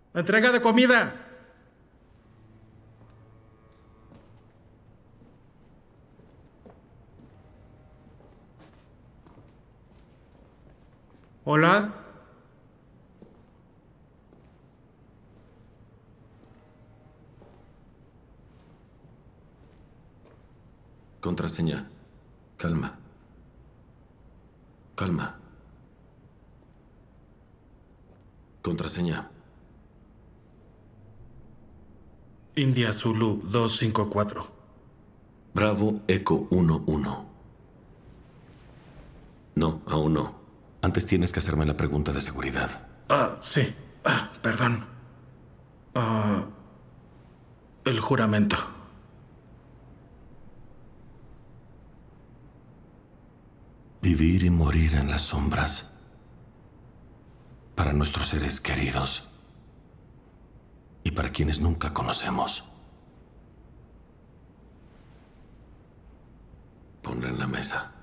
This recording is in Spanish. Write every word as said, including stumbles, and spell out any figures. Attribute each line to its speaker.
Speaker 1: ¡Entrega de comida! ¿Hola?
Speaker 2: Contraseña. Calma. Calma. Contraseña.
Speaker 1: India Zulu dos cinco cuatro.
Speaker 2: Bravo Eco uno uno. No, aún no. Antes tienes que hacerme la pregunta de seguridad.
Speaker 1: Ah, sí. Ah, perdón. Ah, el juramento.
Speaker 2: Vivir y morir en las sombras. Para nuestros seres queridos. Y para quienes nunca conocemos. Ponla en la mesa.